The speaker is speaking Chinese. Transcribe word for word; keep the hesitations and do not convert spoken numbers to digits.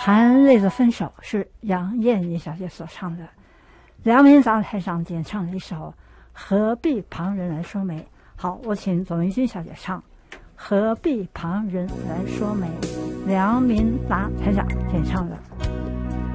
含泪的分手是杨燕妮小姐所唱的，梁明在台上演唱了一首何必旁人来说媒。好，我请左明君小姐唱何必旁人来说媒，梁明达台长演唱的。